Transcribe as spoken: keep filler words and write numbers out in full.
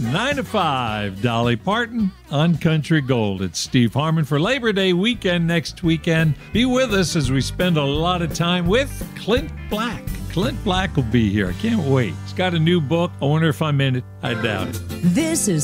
nine to five. Dolly Parton on Country Gold. It's Steve Harmon for Labor Day weekend next weekend. Be with us as we spend a lot of time with Clint Black. Clint Black will be here. I can't wait. He's got a new book. I wonder if I'm in it. I doubt it. This is